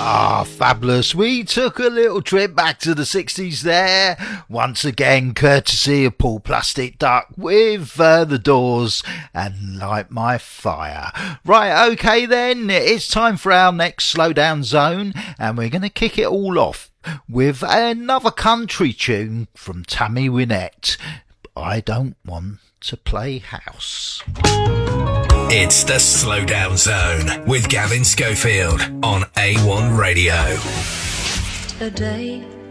Ah, fabulous. We took a little trip back to the 60s there. Once again, courtesy of Paul Plastic Duck with The Doors and Light My Fire. Right, okay then. It's time for our next Slowdown Zone, and we're going to kick it all off with another country tune from Tammy Wynette. I Don't Want to Play House. It's the Slowdown Zone with Gavin Schofield on A1 Radio. Today